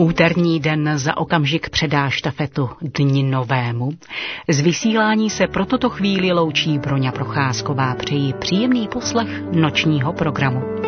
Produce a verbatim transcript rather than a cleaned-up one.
Úterní den za okamžik předá štafetu dni novému. Z vysílání se pro tuto chvíli loučí Broňa Procházková. Přeji příjemný poslech nočního programu.